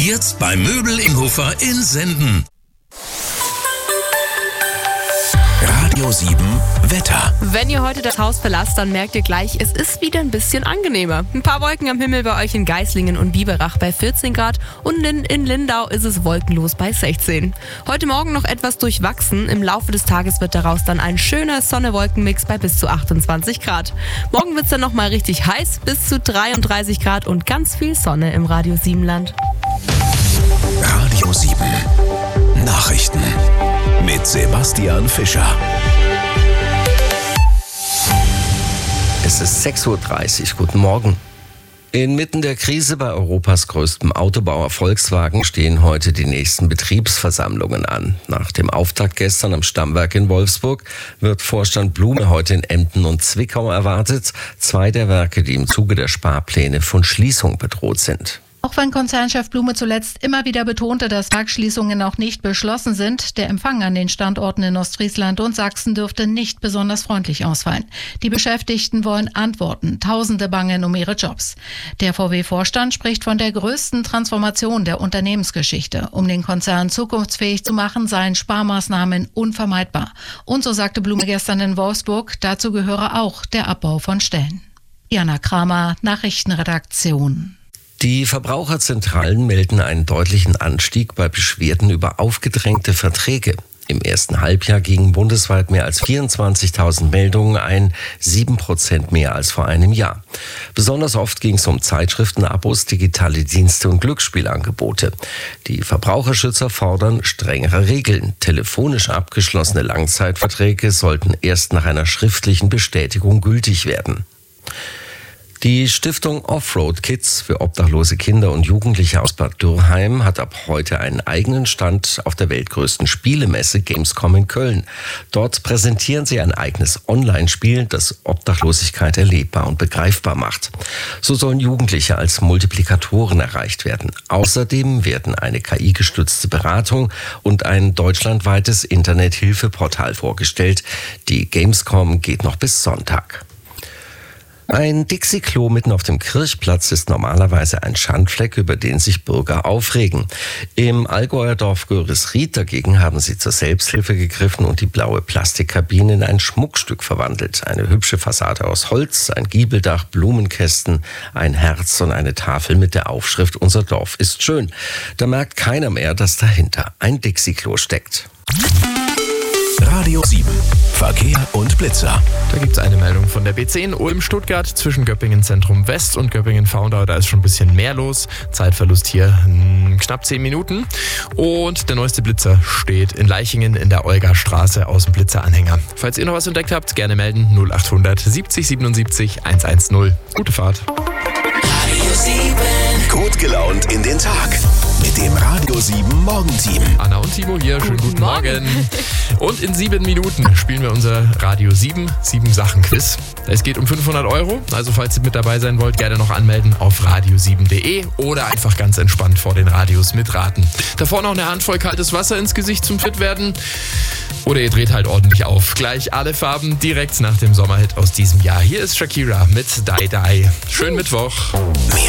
Jetzt bei Möbel Inghofer in Senden. Radio 7 Wetter. Wenn ihr heute das Haus verlasst, dann merkt ihr gleich, es ist wieder ein bisschen angenehmer. Ein paar Wolken am Himmel bei euch in Geislingen und Biberach bei 14 Grad und in Lindau ist es wolkenlos bei 16. Heute Morgen noch etwas durchwachsen. Im Laufe des Tages wird daraus dann ein schöner Sonne-Wolken-Mix bei bis zu 28 Grad. Morgen wird es dann nochmal richtig heiß, bis zu 33 Grad und ganz viel Sonne im Radio 7 Land. Radio 7 Nachrichten mit Sebastian Fischer. Es ist 6:30 Uhr. Guten Morgen. Inmitten der Krise bei Europas größtem Autobauer Volkswagen stehen heute die nächsten Betriebsversammlungen an. Nach dem Auftakt gestern am Stammwerk in Wolfsburg wird Vorstand Blume heute in Emden und Zwickau erwartet. 2 der Werke, die im Zuge der Sparpläne von Schließung bedroht sind. Auch wenn Konzernchef Blume zuletzt immer wieder betonte, dass Werksschließungen noch nicht beschlossen sind, der Empfang an den Standorten in Ostfriesland und Sachsen dürfte nicht besonders freundlich ausfallen. Die Beschäftigten wollen Antworten. Tausende bangen um ihre Jobs. Der VW-Vorstand spricht von der größten Transformation der Unternehmensgeschichte. Um den Konzern zukunftsfähig zu machen, seien Sparmaßnahmen unvermeidbar. Und so sagte Blume gestern in Wolfsburg, dazu gehöre auch der Abbau von Stellen. Jana Kramer, Nachrichtenredaktion. Die Verbraucherzentralen melden einen deutlichen Anstieg bei Beschwerden über aufgedrängte Verträge. Im ersten Halbjahr gingen bundesweit mehr als 24.000 Meldungen ein, 7% mehr als vor einem Jahr. Besonders oft ging es um Zeitschriftenabos, digitale Dienste und Glücksspielangebote. Die Verbraucherschützer fordern strengere Regeln. Telefonisch abgeschlossene Langzeitverträge sollten erst nach einer schriftlichen Bestätigung gültig werden. Die Stiftung Offroad Kids für obdachlose Kinder und Jugendliche aus Bad Dürrheim hat ab heute einen eigenen Stand auf der weltgrößten Spielemesse Gamescom in Köln. Dort präsentieren sie ein eigenes Online-Spiel, das Obdachlosigkeit erlebbar und begreifbar macht. So sollen Jugendliche als Multiplikatoren erreicht werden. Außerdem werden eine KI-gestützte Beratung und ein deutschlandweites Internethilfeportal vorgestellt. Die Gamescom geht noch bis Sonntag. Ein Dixie-Klo mitten auf dem Kirchplatz ist normalerweise ein Schandfleck, über den sich Bürger aufregen. Im Allgäuer Dorf Görisried dagegen haben sie zur Selbsthilfe gegriffen und die blaue Plastikkabine in ein Schmuckstück verwandelt. Eine hübsche Fassade aus Holz, ein Giebeldach, Blumenkästen, ein Herz und eine Tafel mit der Aufschrift "Unser Dorf ist schön". Da merkt keiner mehr, dass dahinter ein Dixie-Klo steckt. Radio 7 Verkehr und Blitzer. Da gibt es eine Meldung von der B10 Ulm-Stuttgart zwischen Göppingen Zentrum West und Göppingen-Faundau. Da ist schon ein bisschen mehr los. Zeitverlust hier knapp 10 Minuten. Und der neueste Blitzer steht in Leichingen in der Olga-Straße aus dem Blitzeranhänger. Falls ihr noch was entdeckt habt, gerne melden. 0800 70 77 110. Gute Fahrt. Radio 7 gut gelaunt in den Tag mit dem Radio 7 Morgenteam. Anna und Timo hier, schönen guten Morgen. Und in 7 Minuten spielen wir unser Radio 7 Sachen-Quiz. Es geht um 500 €, also falls ihr mit dabei sein wollt, gerne noch anmelden auf radio7.de oder einfach ganz entspannt vor den Radios mitraten. Davor noch eine Handvoll kaltes Wasser ins Gesicht zum Fitwerden. Oder ihr dreht halt ordentlich auf. Gleich alle Farben direkt nach dem Sommerhit aus diesem Jahr. Hier ist Shakira mit Die Die. Schönen Mittwoch.